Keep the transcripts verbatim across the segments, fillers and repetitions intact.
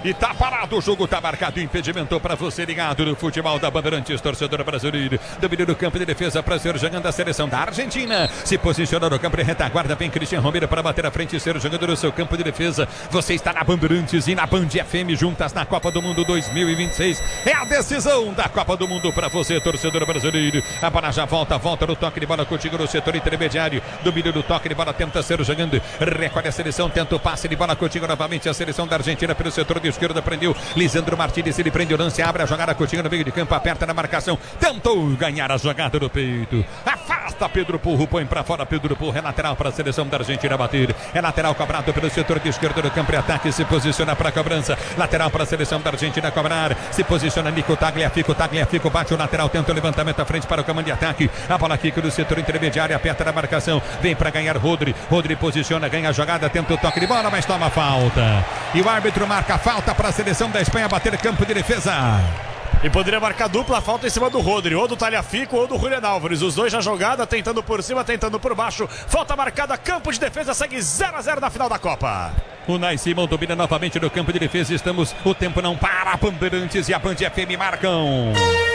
E tá parado, o jogo tá marcado, impedimento para você ligado no futebol da Bandeirantes, torcedor brasileiro. Domínio do campo de defesa para ser jogando a seleção da Argentina. Se posiciona no campo de retaguarda, vem Cristian Romero para bater a frente e ser jogador do seu campo de defesa. Você está na Bandeirantes e na Band F M juntas na Copa do Mundo dois mil e vinte e seis. É a decisão da Copa do Mundo para você, torcedor brasileiro. A bola já volta, volta no toque de bola contigo no setor intermediário. Domínio do toque de bola, tenta ser jogando. Recolhe a seleção, tenta o passe de bola contigo novamente. A seleção da Argentina pelo setor de esquerda, prendeu Lisandro Martínez, ele prende o lance, abre a jogada contigo no meio de campo, aperta na marcação, tentou ganhar a jogada do peito, afasta Pedro Porro, põe pra fora Pedro Porro, é lateral para a seleção da Argentina bater, é lateral cobrado pelo setor de esquerda do campo de ataque, se posiciona para a cobrança, lateral para a seleção da Argentina cobrar, se posiciona Nico Tagliafico, Tagliafico bate o lateral, tenta o levantamento à frente para o comando de ataque, a bola aqui do setor intermediário, aperta na marcação, vem para ganhar Rodri, Rodri posiciona, ganha a jogada, tenta o toque de bola, mas toma falta, e o árbitro marca falta para a seleção da Espanha bater campo de defesa. E poderia marcar dupla falta em cima do Rodri, ou do Tagliafico ou do Julián Álvares. Os dois na jogada, tentando por cima, tentando por baixo. Falta marcada, campo de defesa, segue zero a zero na final da Copa. O Nai Simão domina novamente no campo de defesa. Estamos, o tempo não para. A Bandeirantes e a Band F M marcam.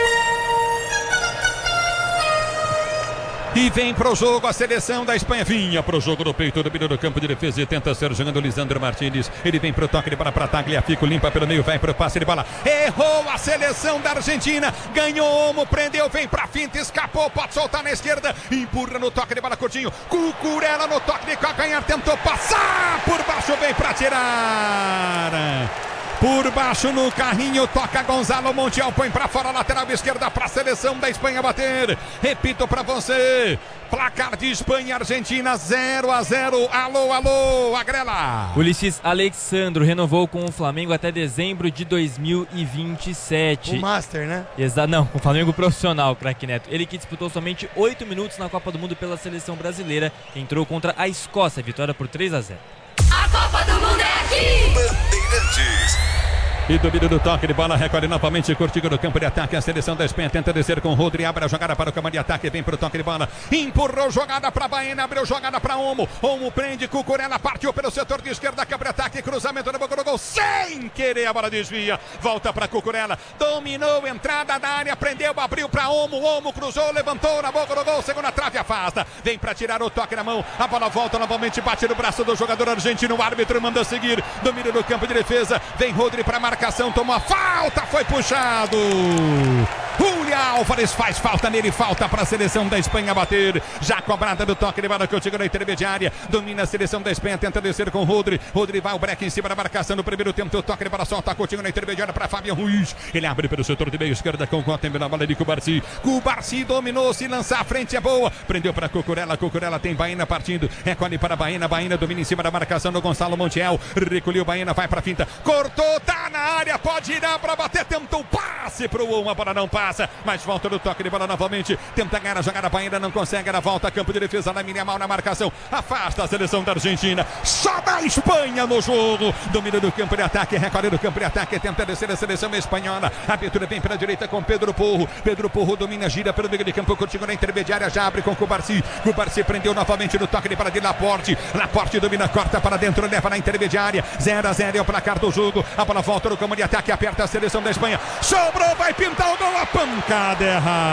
E vem pro jogo a seleção da Espanha. Vinha pro jogo do peito, domina do campo de defesa e tenta ser jogando Lisandro Martínez. Ele vem pro toque de bola para Tagliafico, limpa pelo meio, vai pro passe de bola. Errou a seleção da Argentina. Ganhou Olmo, prendeu, vem pra finta, escapou, pode soltar na esquerda. Empurra no toque de bola curtinho. Cucurella no toque de calcanhar, tentou passar por baixo, vem pra tirar. Por baixo no carrinho, toca Gonzalo Montiel, põe pra fora, lateral esquerda pra seleção da Espanha bater. Repito pra você, placar de Espanha e Argentina zero a zero. Alô, alô, Agrela. Ulisses Alexandro renovou com o Flamengo até dezembro de dois mil e vinte e sete. O Master, né? Exato, não, com o Flamengo profissional, craque Neto. Ele que disputou somente oito minutos na Copa do Mundo pela seleção brasileira, entrou contra a Escócia, vitória por três a zero. A Copa do Mundo é aqui! Bandeirantes. E domínio do toque de bola, recolhe novamente, curtindo no campo de ataque. A seleção da Espanha tenta descer com o Rodri, abre a jogada para o campo de ataque, vem para o toque de bola, empurrou jogada para Baena, abriu jogada para Olmo. Olmo prende, Cucurella partiu pelo setor de esquerda, campo de ataque, cruzamento na boca do gol, sem querer a bola desvia, volta para Cucurella, dominou, entrada da área, prendeu, abriu para Olmo, Olmo cruzou, levantou na boca do gol, segunda trave, afasta, vem para tirar o toque na mão, a bola volta novamente, bate no braço do jogador argentino, o árbitro manda seguir, domínio do campo de defesa, vem Rodri para marcar. Tomou a falta, foi puxado. Julián Álvares faz falta nele, falta para a seleção da Espanha bater. Já cobrada do toque de bola que eu chego na intermediária. Domina a seleção da Espanha, tenta descer com o Rodri. Rodri vai o break em cima da marcação no primeiro tempo. O toque de bola solta, Coutinho na intermediária para Fabián Ruiz. Ele abre pelo setor de meio esquerda com o Cotem na bola de Cubarsi. Cubarsi dominou, se lançar à frente é boa. Prendeu para Cucurella, Cucurella tem Baena partindo. Recolhe para Baena, Baena domina em cima da marcação do Gonzalo Montiel. Recolheu Baena, vai para finta. Cortou, tá na área, pode ir para bater, tentou passe pro uma, a bola não passa, mas volta no toque de bola novamente, tenta ganhar a jogada, ainda não consegue, ela volta a campo de defesa, na minha mal na marcação, afasta a seleção da Argentina, só da Espanha no jogo, domina do campo de ataque, recolhe do campo de ataque, tenta descer a seleção espanhola, a abertura vem pela direita com Pedro Porro, Pedro Porro domina, gira pelo meio de campo, contigo na intermediária, já abre com Cubarsi, Cubarsi prendeu novamente no toque de bola de Laporte, Laporte domina, corta para dentro, leva na intermediária, zero a zero é o placar do jogo, a bola volta no campo de ataque, aperta a seleção da Espanha, sobrou, vai pintar o gol, a pancada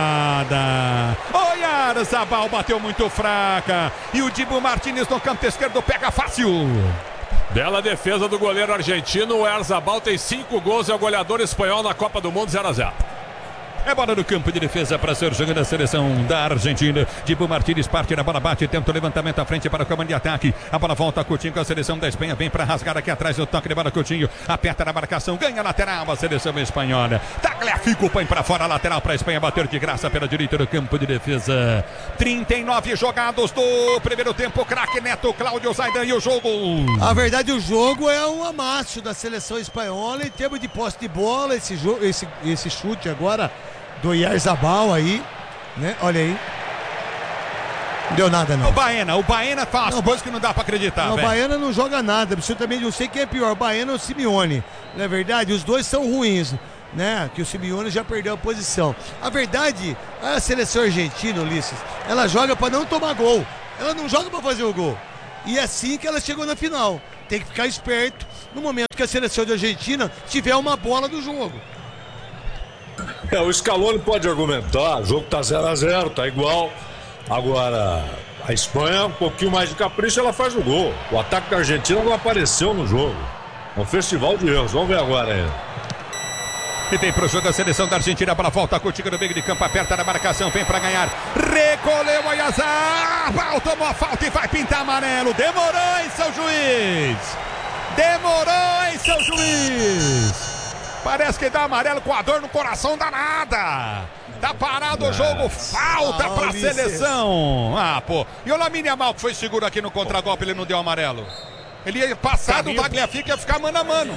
errada, Oyarzabal bateu muito fraca, e o Dibu Martínez no canto esquerdo pega fácil. Bela defesa do goleiro argentino, o Oyarzabal tem cinco gols, é o goleador espanhol na Copa do Mundo, zero a zero. É bola no campo de defesa para ser jogando a seleção da Argentina. Dibu Martínez parte na bola, bate, tenta o levantamento à frente para o comando de ataque. A bola volta, Coutinho com a seleção da Espanha. Vem para rasgar aqui atrás o toque de bola, Coutinho. Aperta na marcação, ganha lateral a seleção espanhola. Tagliafico põe para fora, lateral para a Espanha bater de graça pela direita do campo de defesa. trinta e nove jogados do primeiro tempo. Craque Neto, Cláudio Zaidan e o jogo. A verdade, o jogo é um amasso da seleção espanhola em termos de posse de bola. Esse, jogo, esse, esse chute agora do Oyarzabal aí, né? Olha aí. Não deu nada, não. O Baena, o Baena faz não, coisas que não dá pra acreditar. Não, véio. O Baena não joga nada, absolutamente. Não sei quem é pior, o Baena ou o Simeone. Na é verdade, os dois são ruins, né? Que o Simeone já perdeu a posição. A verdade, a seleção argentina, Ulisses, ela joga pra não tomar gol. Ela não joga pra fazer o gol. E é assim que ela chegou na final. tem que ficar esperto no momento que a seleção de Argentina tiver uma bola do jogo. É, o Scaloni pode argumentar, o jogo tá zero a zero, tá igual. Agora, a Espanha, um pouquinho mais de capricho, ela faz o gol. O ataque da Argentina não apareceu no jogo. É um festival de erros. Vamos ver agora aí. E vem pro jogo a seleção da Argentina, para volta, curtindo no meio de campo, aperta na marcação, vem para ganhar. Recolheu o Oyarzabal, tomou a falta e vai pintar amarelo. Demorou, hein, seu juiz? Demorou, hein, seu juiz? Parece que dá amarelo com a dor no coração danada. Tá parado o jogo, falta Ah, pra Ulisses. seleção. Ah, pô. E o Lamine Yamal que foi seguro aqui no contragolpe, ele não deu amarelo. Ele ia passar do Tagliafico e ia ficar mano a mano.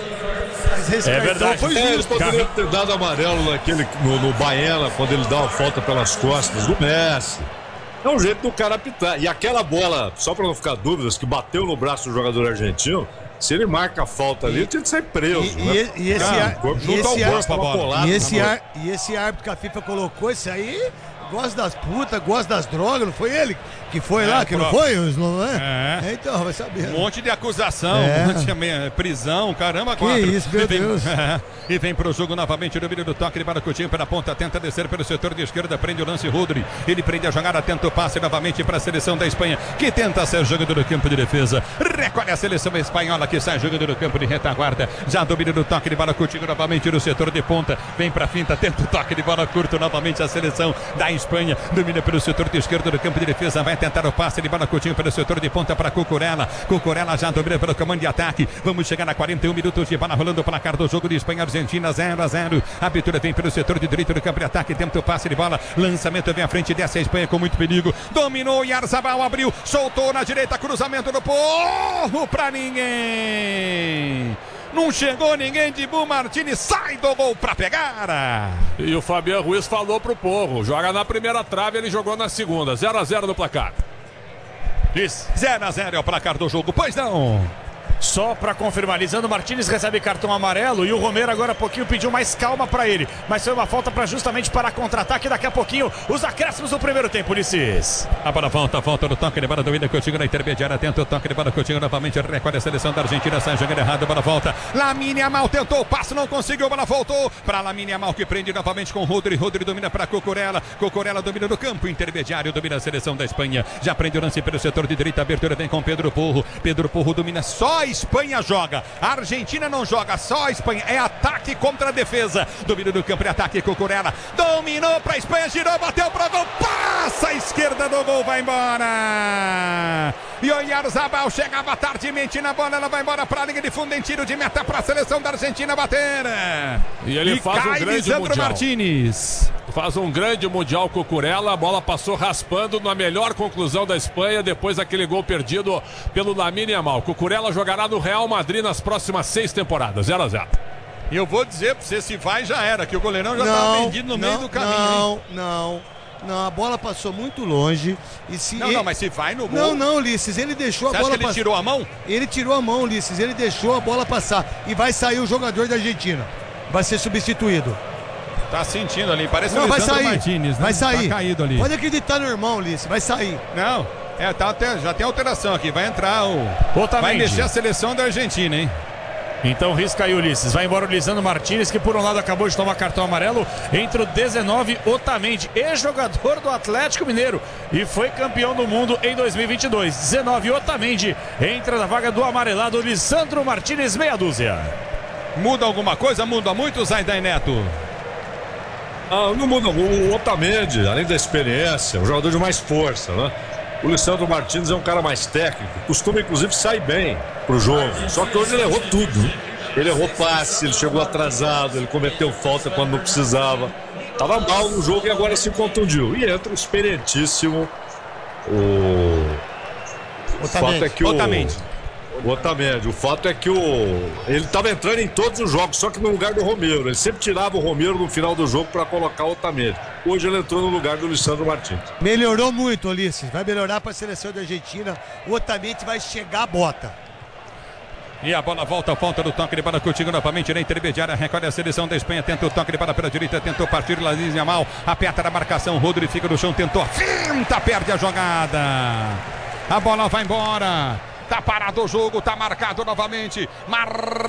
Mas esse É cartão verdade. foi É, eles justo. poderiam ter dado amarelo naquele, no, no Baena, quando ele dá uma falta pelas costas do Messi. É um jeito do cara apitar. E aquela bola, só pra não ficar dúvidas, que bateu no braço do jogador argentino, se ele marca a falta ali, ele tinha que sair preso. E, né? e- e esse, Ah, ar- o corpo e junto ao esse, corpo, ar- tava colado e esse, na mão. ar- e esse árbitro que a FIFA colocou, esse aí gosta das putas, gosta das drogas, não foi ele que foi É, lá, que não próprio. foi? Os não é? É. Então, vai saber. Um monte de acusação, É. um monte de eh, prisão, caramba, Que quatro. isso, meu e vem, Deus. É, e vem pro jogo novamente o domínio do toque de Baracutinho pela ponta, tenta descer pelo setor de esquerda, prende o lance Rodri. Ele prende a jogada, tenta o passe novamente para a seleção da Espanha, que tenta ser jogador do campo de defesa. Recolhe a seleção espanhola que sai jogador do campo de retaguarda. Já domina do toque de Baracutinho novamente no setor de ponta. Vem pra finta, tenta o toque de bola curto novamente a seleção da Espanha. Domina pelo setor de esquerda do campo de defesa, vai tentar o passe de Baracutinho pelo setor de ponta para Cucurella. Cucurella já domina pelo comando de ataque. Vamos chegar a quarenta e um minutos de bola rolando o placar do jogo de Espanha Argentina zero a zero. A abertura vem pelo setor de direito do campo de ataque, tenta o passe de bola. Lançamento vem à frente dessa Espanha com muito perigo. Dominou Oyarzabal, abriu, soltou na direita, cruzamento do Porro pra ninguém. Não chegou ninguém, Dibu Martínez sai do gol pra pegar. E o Fabiano Ruiz falou pro Porro, joga na primeira trave, ele jogou na segunda. zero a zero no placar. Isso. zero a zero é o placar do jogo, pois não. Só para confirmar, Lisandro Martínez recebe cartão amarelo e o Romero agora há pouquinho pediu mais calma para ele. Mas foi uma falta para justamente para contra-ataque. Daqui a pouquinho os acréscimos do primeiro tempo, Ulisses. A bola volta, volta no toque de bola do Willian Coutinho na intermediária, tenta o toque de bola Coutinho novamente, recolhe a seleção da Argentina, sai jogando errado, a bola volta. Lamine Yamal tentou o passe, não conseguiu, a bola voltou para Lamine Yamal que prende novamente com Rodri, Rodri domina para Cucurella, Cucurella domina no campo intermediário, domina a seleção da Espanha, já prende o lance pelo setor de direita, a abertura vem com Pedro Porro, Pedro Porro domina, só a Espanha joga, a Argentina não joga, só a Espanha, é ataque contra a defesa, domina no campo de ataque, Cucurella, dominou para a Espanha, girou, bateu para gol, passa a esquerda do gol, vai embora. E o Oyarzabal chegava tardiamente na bola, ela vai embora para a linha de fundo em tiro de meta para a seleção da Argentina bater. E ele e faz um cai grande Lisandro mundial. Martínez. Faz um grande mundial com o Cucurella, a bola passou raspando na melhor conclusão da Espanha depois daquele gol perdido pelo Lamine Yamal. Cucurella jogará no Real Madrid nas próximas seis temporadas, zero a zero. E eu vou dizer para você, se vai já era, que o goleirão já estava Não, vendido no não, meio do caminho. Hein? Não, não. Não, a bola passou muito longe. E se Não, ele... não, mas se vai no gol. Não, não, Ulisses, ele deixou Você a acha bola que ele passar. tirou a mão? Ele tirou a mão, Ulisses, ele deixou a bola passar. E vai sair o jogador da Argentina. Vai ser substituído. Tá sentindo ali, parece Não, o vai Lisandro sair. Martínez, né? Vai sair. Tá caído ali. Pode acreditar no irmão, Ulisses, vai sair. Não, é, tá, até- já tem alteração aqui, vai entrar o... Otamendi. Vai mexer a seleção da Argentina, hein? Então risca aí, Ulisses. Vai embora o Lisandro Martínez, que por um lado acabou de tomar cartão amarelo. Entra o dezenove, Otamendi, ex-jogador do Atlético Mineiro e foi campeão do mundo em dois mil e vinte e dois. dezenove, Otamendi entra na vaga do amarelado Lisandro Martínez, meia dúzia. Muda alguma coisa? Muda muito, Zaidan Neto? Ah, não muda. O Otamendi, além da experiência, é um jogador de mais força, né? O Lisandro Martínez é um cara mais técnico, costuma inclusive sair bem pro jogo. Só que hoje ele errou tudo, né? Ele errou passe, ele chegou atrasado, ele cometeu falta quando não precisava. Tava mal no jogo e agora se contundiu. E entra o experientíssimo. O. O fato é que o. Otamendi. O Otamendi. O fato é que o. Ele estava entrando em todos os jogos, só que no lugar do Romero. Ele sempre tirava o Romero no final do jogo para colocar o Otamendi. Hoje ele entrou no lugar do Lisandro Martínez. Melhorou muito, Ulisses. Vai melhorar para a seleção da Argentina. O Otamendi vai chegar a bota. E a bola volta, falta do toque de bola Coutinho novamente na intermediária, recolhe a seleção da Espanha, tenta o toque de bola pela direita, tentou partir Lamine Yamal, aperta na marcação, Rodri fica no chão, tentou a finta, perde a jogada. A bola vai embora. Tá parado o jogo, tá marcado novamente. Mar